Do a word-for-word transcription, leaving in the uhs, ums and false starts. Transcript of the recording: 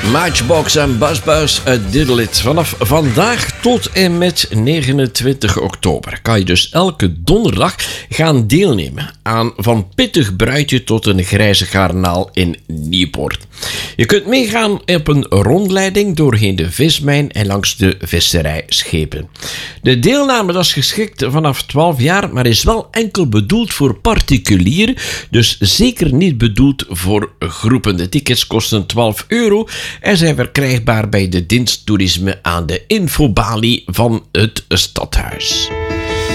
Matchbox en Buzzbuzz uit Diddle-It. Vanaf vandaag tot en met negenentwintig oktober kan je dus elke donderdag gaan deelnemen aan Van Pittig Bruidje tot een Grijze Garnaal in Nieuwpoort. Je kunt meegaan op een rondleiding doorheen de vismijn en langs de visserijschepen. De deelname dat is geschikt vanaf twaalf jaar, maar is wel enkel bedoeld voor particulieren, dus zeker niet bedoeld voor groepen. De tickets kosten twaalf euro en zijn verkrijgbaar bij de dienst toerisme aan de infobalie van het stadhuis.